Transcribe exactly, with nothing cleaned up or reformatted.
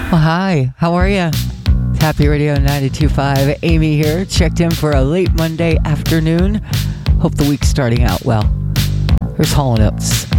Well, hi, how are you? Happy Radio ninety-two point five. Amy here, checked in for a late Monday afternoon. Hope the week's starting out well. Here's Hall and Oates.